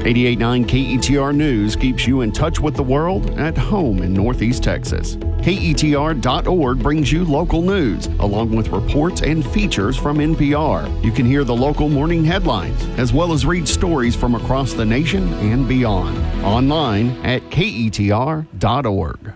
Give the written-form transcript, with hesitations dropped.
88.9 KETR News keeps you in touch with the world at home in Northeast Texas. KETR.org brings you local news, along with reports and features from NPR. You can hear the local morning headlines, as well as read stories from across the nation and beyond. Online at KETR.org.